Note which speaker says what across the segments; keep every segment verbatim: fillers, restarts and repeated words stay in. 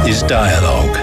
Speaker 1: is dialogue.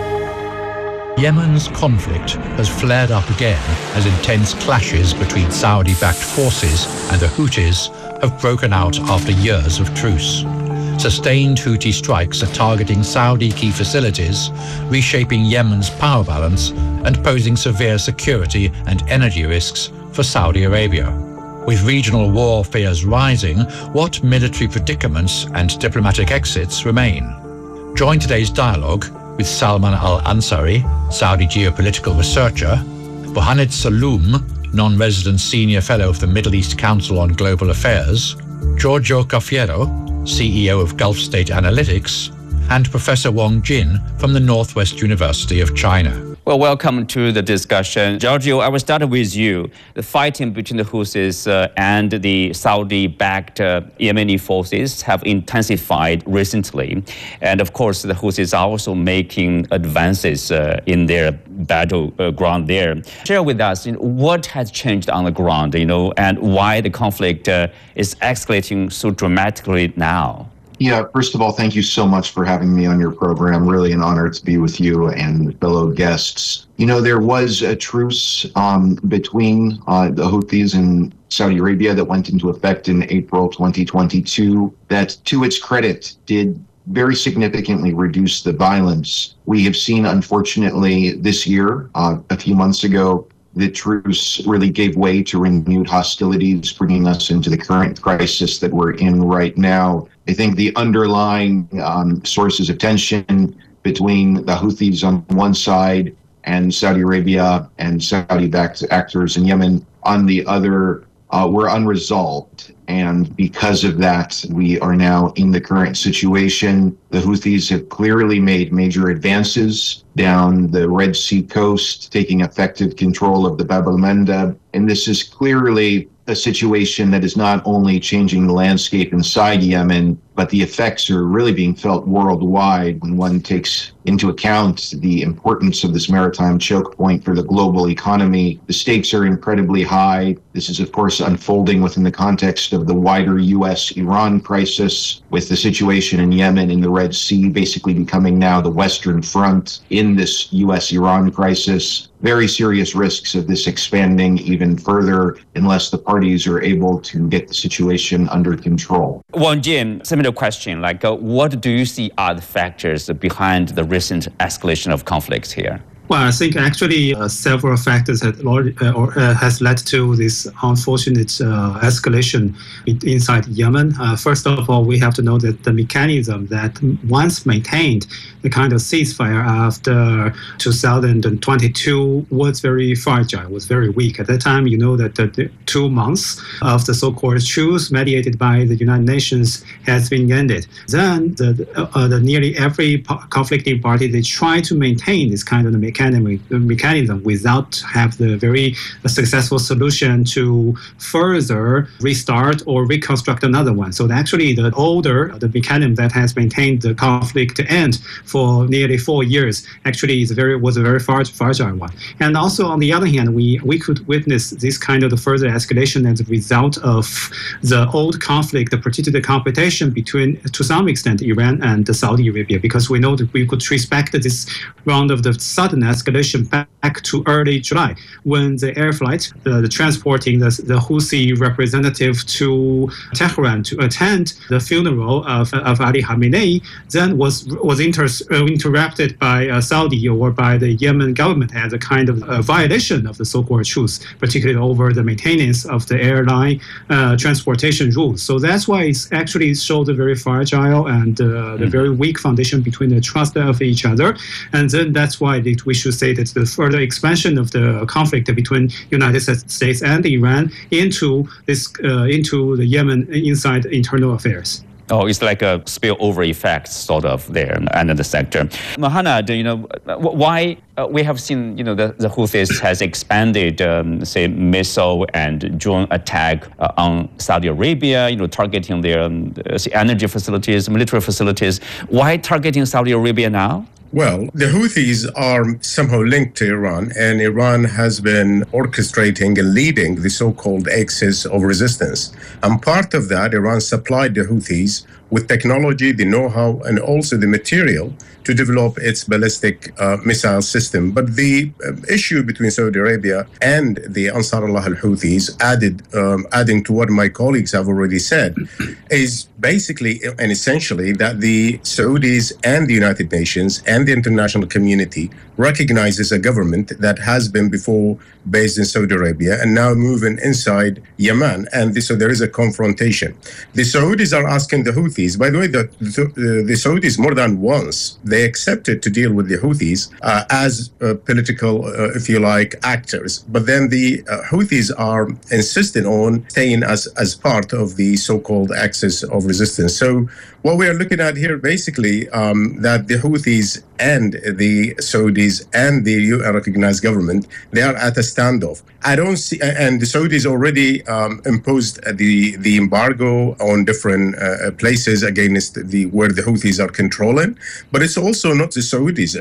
Speaker 2: Yemen's conflict has flared up again as intense clashes between Saudi-backed forces and the Houthis have broken out after years of truce. Sustained Houthi strikes are targeting Saudi key facilities, reshaping Yemen's power balance and posing severe security and energy risks for Saudi Arabia. With regional war fears rising, what military predicaments and diplomatic exits remain? Join today's dialogue with Salman Al-Ansari, Saudi geopolitical researcher, Mohamed Saloom, non-resident senior fellow of the Middle East Council on Global Affairs, Giorgio Cafiero, C E O of Gulf State Analytics, and Professor Wang Jin from the Northwest University of China.
Speaker 3: Well, welcome to the discussion. Giorgio, I will start with you. The fighting between the Houthis uh, and the Saudi-backed uh, Yemeni forces have intensified recently. And of course, the Houthis are also making advances uh, in their battleground uh, there. Share with us, you know, what has changed on the ground, you know, and why the conflict uh, is escalating so dramatically now.
Speaker 4: Yeah, first of all, thank you so much for having me on your program. Really an honor to be with you and fellow guests. You know, there was a truce um, between uh, the Houthis and Saudi Arabia that went into effect in April twenty twenty-two that, to its credit, did very significantly reduce the violence. We have seen, unfortunately, this year, uh, a few months ago, the truce really gave way to renewed hostilities, bringing us into the current crisis that we're in right now. I think the underlying um, sources of tension between the Houthis on one side and Saudi Arabia and Saudi-backed actors in Yemen on the other uh, were unresolved. And because of that, we are now in the current situation. The Houthis have clearly made major advances down the Red Sea coast, taking effective control of the Bab el-Mandeb. And this is clearly a situation that is not only changing the landscape inside Yemen, but the effects are really being felt worldwide when one takes into account the importance of this maritime choke point for the global economy. The stakes are incredibly high. This is, of course, unfolding within the context of the wider U S Iran crisis, with the situation in Yemen and the Red Sea basically becoming now the Western Front in this U S Iran crisis. Very serious risks of this expanding even further unless the parties are able to get the situation under control.
Speaker 3: Wang Jin, similar question, like uh, what do you see are the factors behind the recent escalation of conflicts here?
Speaker 5: Well, I think actually uh, several factors had, uh, or, uh, has led to this unfortunate uh, escalation inside Yemen. Uh, first of all, we have to know that the mechanism that once maintained the kind of ceasefire after two thousand twenty-two was very fragile, was very weak. At that time, you know that the, the two months of the so-called truce mediated by the United Nations has been ended. Then the, uh, the nearly every conflicting party, they try to maintain this kind of mechanism mechanism without have the very successful solution to further restart or reconstruct another one. So actually the older, the mechanism that has maintained the conflict end for nearly four years actually is very was a very fragile one. And also on the other hand, we, we could witness this kind of the further escalation as a result of the old conflict, particularly the competition between, to some extent, Iran and Saudi Arabia, because we know that we could trace back to this round of the sudden escalation back to early July, when the air flight, uh, the transporting the, the Houthi representative to Tehran to attend the funeral of, of Ali Khamenei, then was was inter, uh, interrupted by uh, Saudi or by the Yemen government as a kind of a violation of the so-called truce, particularly over the maintenance of the airline uh, transportation rules. So that's why it's actually showed a very fragile and uh, mm-hmm. the very weak foundation between the trust of each other. And then that's why it, we should say that the further expansion of the conflict between United States and Iran into this uh, into the Yemen inside internal affairs.
Speaker 3: Oh, it's like a spillover effect, sort of, there under the sector. Mohamed, you know, why uh, we have seen, you know, the, the Houthis has expanded, um, say, missile and drone attack uh, on Saudi Arabia, you know, targeting their um, energy facilities, military facilities. Why targeting Saudi Arabia now?
Speaker 6: Well, the Houthis are somehow linked to Iran, and Iran has been orchestrating and leading the so-called axis of resistance. And part of that, Iran supplied the Houthis with technology, the know-how, and also the material to develop its ballistic uh, missile system. But the uh, issue between Saudi Arabia and the Ansarullah al-Houthis, added, um, adding to what my colleagues have already said, is basically and essentially that the Saudis and the United Nations and the international community recognizes a government that has been before based in Saudi Arabia and now moving inside Yemen. And this, so there is a confrontation. The Saudis are asking the Houthis, by the way, the, the, the Saudis more than once, they accepted to deal with the Houthis uh, as uh, political, uh, if you like, actors. But then the uh, Houthis are insisting on staying as, as part of the so-called axis of resistance. So what we are looking at here, basically, um, that the Houthis and the Saudis and the U N-recognized government, they are at a standoff. I don't see, and the Saudis already um, imposed the the embargo on different uh, places against the where the Houthis are controlling. But it's also not the Saudis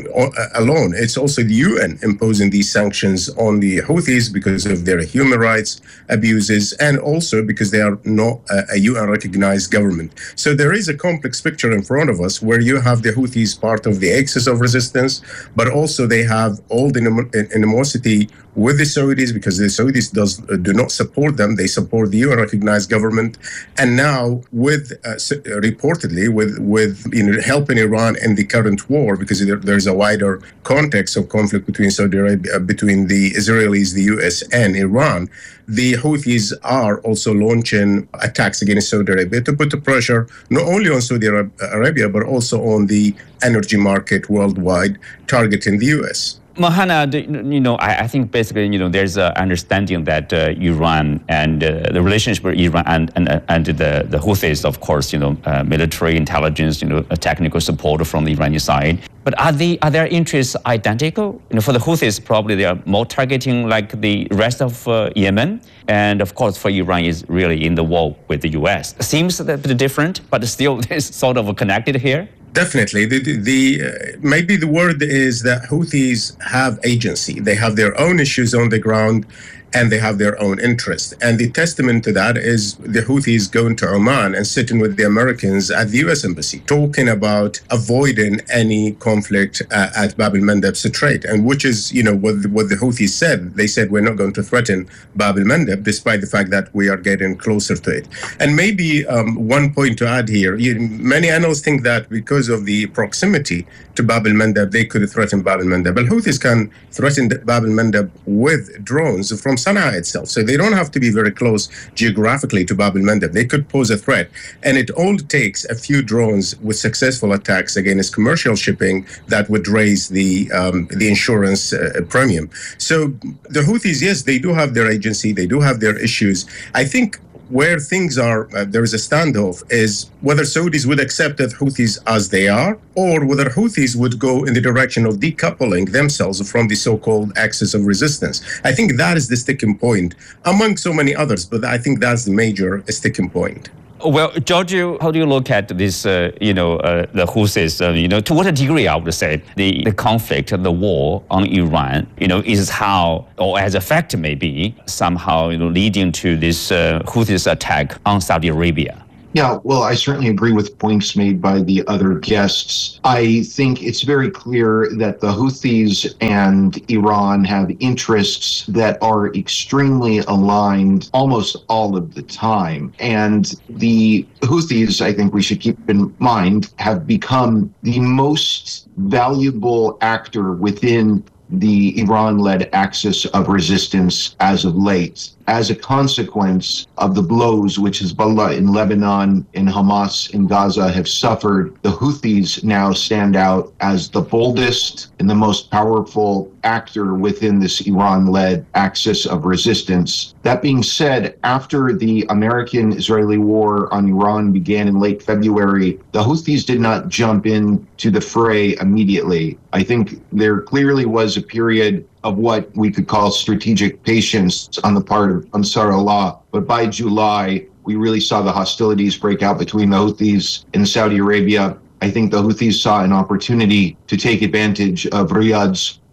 Speaker 6: uh, alone. It's also the U N imposing these sanctions on the Houthis because of their human rights abuses and also because they are not a, a U N-recognized government. So there is a complex picture in front of us where you have the Houthis part of the axis of resistance, but also they have all the animosity with the Saudis because the Saudis does uh, do not support them. They support the U N-recognized government, and now with uh, reportedly with with you know, helping Iran in the current war because there, there's a wider context of conflict between Saudi Arabia, between the Israelis, the U S, and Iran. The Houthis are also launching attacks against Saudi Arabia to put the pressure not only on Saudi Arabia but also on the energy market worldwide, targeting the U S.
Speaker 3: Mohana, you know, I, I think basically, you know, there's an understanding that uh, Iran and uh, the relationship with Iran and, and, and the, the Houthis, of course, you know, uh, military intelligence, you know, technical support from the Iranian side. But are they are their interests identical? You know, for the Houthis, probably they are more targeting like the rest of uh, Yemen, and of course, for Iran is really in the war with the U S. Seems a bit different, but still, it's sort of connected here.
Speaker 6: Definitely. The, the, the uh, maybe the word is that Houthis have agency. They have their own issues on the ground, and they have their own interest. And the testament to that is the Houthis going to Oman and sitting with the Americans at the U S Embassy, talking about avoiding any conflict uh, at Bab el-Mandeb Strait, and which is, you know, what the, what the Houthis said. They said, we're not going to threaten Bab el-Mandeb, despite the fact that we are getting closer to it. And maybe um, one point to add here, you, many analysts think that because of the proximity to Bab el-Mandeb, they could threaten Bab el-Mandeb. But Houthis can threaten Bab el-Mandeb with drones from Sana'a itself. So they don't have to be very close geographically to Bab el-Mandeb. They could pose a threat. And it all takes a few drones with successful attacks against commercial shipping that would raise the um, the insurance uh, premium. So the Houthis, yes, they do have their agency. They do have their issues. I think where things are, uh, there is a standoff, is whether Saudis would accept the Houthis as they are, or whether Houthis would go in the direction of decoupling themselves from the so-called axis of resistance. I think that is the sticking point, among so many others, but I think that's the major sticking point.
Speaker 3: Well, Giorgio, how do you look at this, uh, you know, uh, the Houthis, uh, you know, to what degree, I would say, the, the conflict, the war on Iran, you know, is how, or as a fact maybe, somehow, you know, leading to this uh, Houthis attack on Saudi Arabia?
Speaker 4: Yeah, well, I certainly agree with points made by the other guests. I think it's very clear that the Houthis and Iran have interests that are extremely aligned almost all of the time. And the Houthis, I think we should keep in mind, have become the most valuable actor within the Iran-led axis of resistance as of late. As a consequence of the blows which Hezbollah in Lebanon and Hamas in Gaza have suffered, the Houthis now stand out as the boldest and the most powerful actor within this Iran-led axis of resistance. That being said, after the American-Israeli war on Iran began in late February, the Houthis did not jump into the fray immediately. I think there clearly was a period of what we could call strategic patience on the part of Ansarullah. But by July, we really saw the hostilities break out between the Houthis and Saudi Arabia. I think the Houthis saw an opportunity to take advantage of Riyadh's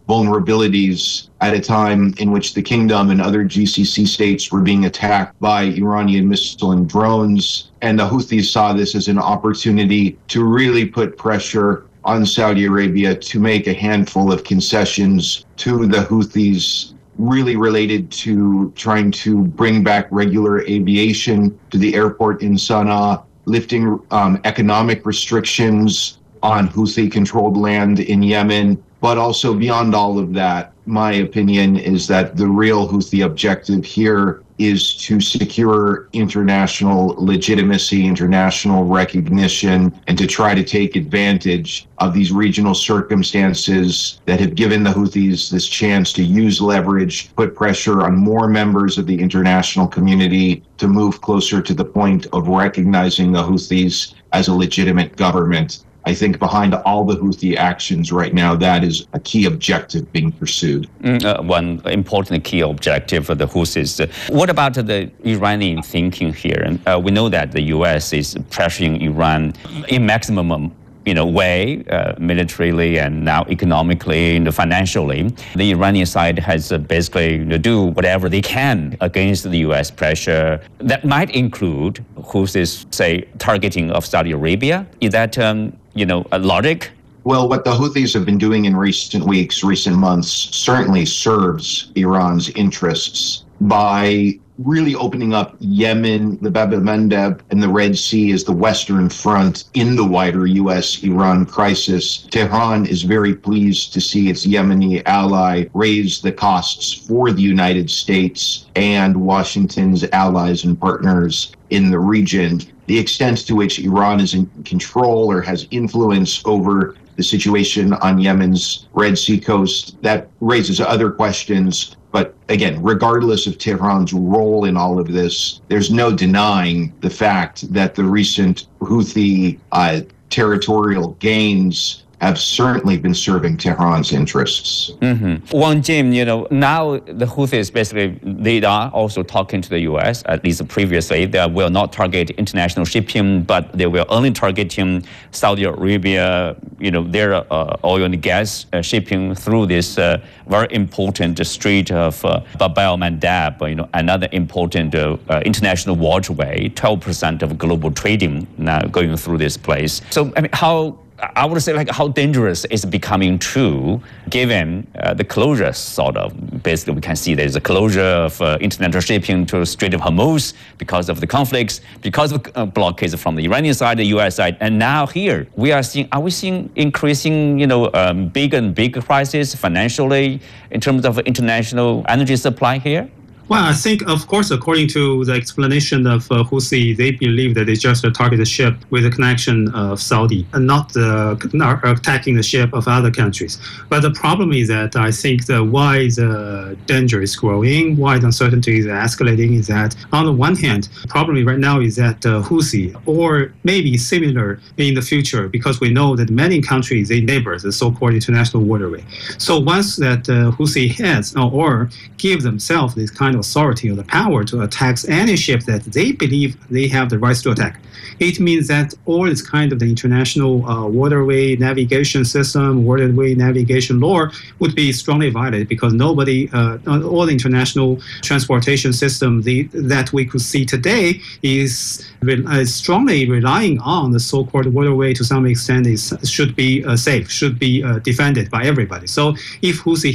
Speaker 4: vulnerabilities at a time in which the kingdom and other G C C states were being attacked by Iranian missile and drones. And the Houthis saw this as an opportunity to really put pressure on Saudi Arabia to make a handful of concessions to the Houthis, really related to trying to bring back regular aviation to the airport in Sana'a, lifting um, economic restrictions on Houthi-controlled land in Yemen. But also beyond all of that, my opinion is that the real Houthi objective here is to secure international legitimacy, international recognition, and to try to take advantage of these regional circumstances that have given the Houthis this chance to use leverage, put pressure on more members of the international community to move closer to the point of recognizing the Houthis as a legitimate government. I think behind all the Houthi actions right now, that is a key objective being pursued.
Speaker 3: Mm, uh, one important key objective for the Houthis. Uh, what about the Iranian thinking here? Uh, we know that the U S is pressuring Iran in maximum you know, way, uh, militarily and now economically and financially. The Iranian side has uh, basically you know, do whatever they can against the U S pressure. That might include Houthis, say, targeting of Saudi Arabia. Is that, um, you know, a logic?
Speaker 4: Well, what the Houthis have been doing in recent weeks, recent months, certainly serves Iran's interests by really opening up Yemen, the Bab el-Mandeb, and the Red Sea as the Western front in the wider U S Iran crisis. Tehran is very pleased to see its Yemeni ally raise the costs for the United States and Washington's allies and partners in the region. The extent to which Iran is in control or has influence over the situation on Yemen's Red Sea coast, that raises other questions. But again, regardless of Tehran's role in all of this, there's no denying the fact that the recent Houthi uh, territorial gains have certainly been serving Tehran's interests.
Speaker 3: Mm-hmm. Wang Jin, you know, now the Houthis basically, they are also talking to the U S, at least previously. They will not target international shipping, but they will only targeting Saudi Arabia, you know, their uh, oil and gas uh, shipping through this uh, very important strait of uh, Bab el-Mandeb, you know, another important uh, uh, international waterway, twelve percent of global trading now going through this place. So, I mean, how I would say, like, how dangerous is becoming true, given uh, the closure, sort of. Basically, we can see there's a closure of uh, international shipping to Strait of Hormuz because of the conflicts, because of uh, blockades from the Iranian side, the U S side, and now here we are seeing. Are we seeing increasing, you know, um, big and big crisis financially in terms of international energy supply here?
Speaker 5: Well, I think, of course, according to the explanation of uh, Houthi, they believe that they just uh, target the ship with the connection of Saudi and not, uh, not attacking the ship of other countries. But the problem is that I think the why the danger is growing, why the uncertainty is escalating is that, on the one hand, the problem right now is that uh, Houthi, or maybe similar in the future, because we know that many countries, they neighbor the so-called international waterway. So once that uh, Houthi has or, or give themselves this kind of authority or the power to attack any ship that they believe they have the rights to attack, it means that all this kind of the international uh, waterway navigation system, waterway navigation law would be strongly violated, because nobody, uh, all the international transportation system the, that we could see today is, is strongly relying on the so-called waterway to some extent is should be uh, safe, should be uh, defended by everybody. So if Houthi